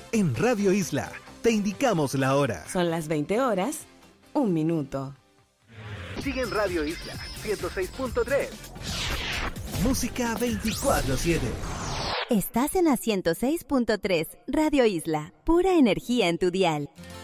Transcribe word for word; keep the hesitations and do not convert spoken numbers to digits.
En Radio Isla te indicamos la hora. Son las veinte horas, un minuto. Sigue en Radio Isla ciento seis punto tres. Música veinticuatro siete. Estás en la ciento seis punto tres, Radio Isla, pura energía en tu dial.